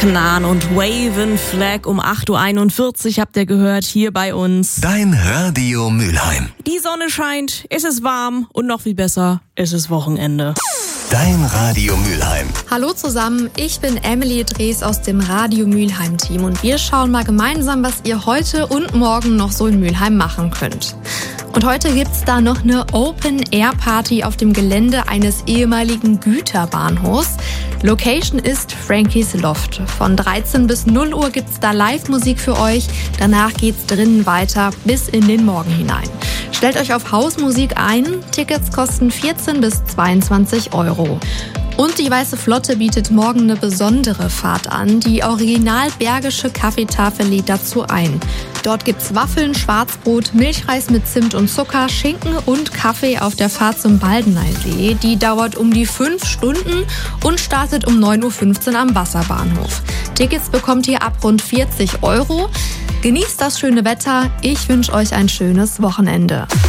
Knahn und Waven Flag um 8.41 Uhr habt ihr gehört hier bei uns. Dein Radio Mülheim. Die Sonne scheint, es ist warm und noch viel besser, es ist Wochenende. Dein Radio Mülheim. Hallo zusammen, ich bin Emily Drees aus dem Radio Mülheim Team und wir schauen mal gemeinsam, was ihr heute und morgen noch so in Mülheim machen könnt. Und heute gibt's da noch eine Open-Air-Party auf dem Gelände eines ehemaligen Güterbahnhofs. Location ist Frankies Loft. Von 13 bis 0 Uhr gibt's da Live-Musik für euch. Danach geht's drinnen weiter bis in den Morgen hinein. Stellt euch auf Hausmusik ein. Tickets kosten 14 bis 22 Euro. Und die Weiße Flotte bietet morgen eine besondere Fahrt an. Die original bergische Kaffeetafel lädt dazu ein. Dort gibt's Waffeln, Schwarzbrot, Milchreis mit Zimt und Zucker, Schinken und Kaffee auf der Fahrt zum Baldeneysee. Die dauert um die 5 Stunden und startet um 9.15 Uhr am Wasserbahnhof. Tickets bekommt ihr ab rund 40 Euro. Genießt das schöne Wetter. Ich wünsche euch ein schönes Wochenende.